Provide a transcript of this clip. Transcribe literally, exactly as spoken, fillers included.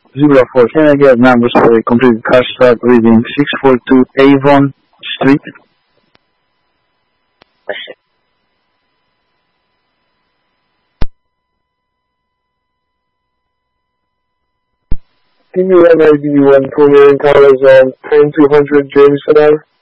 zero four. Can I get numbers for a complete car start reading six four two Avon Street? Give me one I D one for your colors on ten two hundred James Avenue.